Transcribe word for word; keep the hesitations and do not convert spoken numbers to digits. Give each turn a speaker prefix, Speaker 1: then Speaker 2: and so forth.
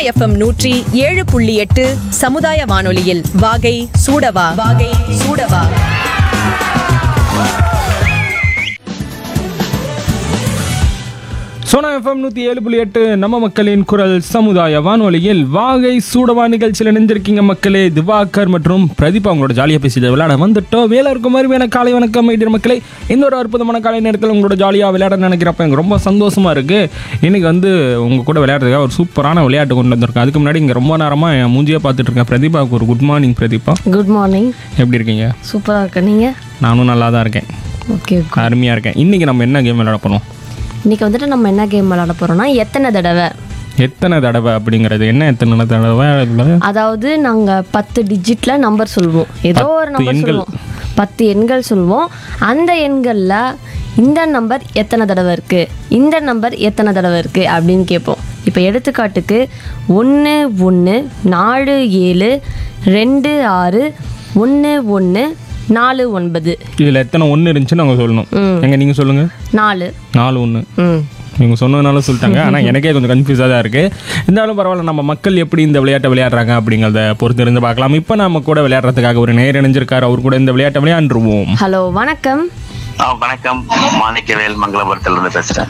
Speaker 1: FM நூற்றி ஏழு புள்ளி எட்டு சமுதாய வானொலியில் வாகை சூடவா வாகை சூடவா.
Speaker 2: சோனா எஃப்எம் நூற்றி ஏழு புள்ளி எட்டு நம்ம மக்களின் குரல் சமுதாய வானொலியில் வாகை சூடவா நிகழ்ச்சியில் இணைஞ்சிருக்கீங்க மக்களே. திவாகர் மற்றும் பிரதீபா அவங்களோட ஜாலியாக பேசிட்டு விளையாட வந்துட்டோம். வேலை இருக்கும் மாதிரி காலை வணக்கம் மைடியர் மக்களே. இந்த ஒரு அற்புதமான காலை நேரத்தில் உங்களோட ஜாலியாக விளையாட நினைக்கிறப்ப எனக்கு ரொம்ப சந்தோஷமாக இருக்குது. இன்றைக்கி வந்து உங்கள் கூட விளையாடுறதுக்காக ஒரு சூப்பரான விளையாட்டு கொண்டு வந்திருக்கேன். அதுக்கு முன்னாடி இங்கே ரொம்ப நேரமாக என் மூஞ்சியாக பார்த்துட்டு இருக்கேன். பிரதீபாவுக்கு ஒரு good morning. Pratibha
Speaker 3: good morning.
Speaker 2: எப்படி இருக்கீங்க?
Speaker 3: சூப்பராக இருக்கேன். நீங்கள்?
Speaker 2: நானும் நல்லா தான் இருக்கேன்.
Speaker 3: ஓகே,
Speaker 2: அருமையாக இருக்கேன். இன்றைக்கி நம்ம என்ன கேம் விளையாட போகிறோம்?
Speaker 3: இன்றைக்கி வந்துட்டு நம்ம என்ன கேம் விளையாட போகிறோம்னா எத்தனை தடவை.
Speaker 2: எத்தனை தடவை அப்படிங்கிறது என்ன? எத்தனை தடவை?
Speaker 3: அதாவது நாங்கள் பத்து டிஜிட்டில் நம்பர் சொல்லுவோம். ஏதோ ஒரு நம்பர் சொல்லுவோம். பத்து எண்கள் சொல்லுவோம். அந்த எண்களில் இந்த நம்பர் எத்தனை தடவை இருக்குது, இந்த நம்பர் எத்தனை தடவை இருக்குது அப்படின்னு கேட்போம். இப்போ எடுத்துக்காட்டுக்கு ஒன்று ஒன்று நாலு ஏழு ரெண்டு ஆறு ஒன்று ஒன்று நாலு ஒன்பது.
Speaker 2: இதில் எத்தனை ஒன்று இருந்துச்சுன்னு அவங்க சொல்லணும். எங்க நீங்கள் சொல்லுங்கள்.
Speaker 3: நாலு
Speaker 2: நாலு ஒன்று
Speaker 3: ம்
Speaker 2: நீங்கள் சொன்னதுனால சொல்லிட்டாங்க. ஆனால் எனக்கே கொஞ்சம் கன்ஃபியூஸாக தான் இருக்குது. இருந்தாலும் பரவாயில்ல, நம்ம மக்கள் எப்படி இந்த விளையாட்டை விளையாடுறாங்க அப்படிங்கிறத பொறுத்து இருந்து பார்க்கலாம். இப்போ நம்ம கூட விளையாடுறதுக்காக ஒரு நேர் இணைஞ்சிருக்காரு. அவர் கூட இந்த விளையாட்டை விளையாண்டுருவோம்.
Speaker 3: ஹலோ, வணக்கம்.
Speaker 4: வணக்கம், மாணிக்கவேல் மங்களபுரத்துல இருந்து பேசுறேன்.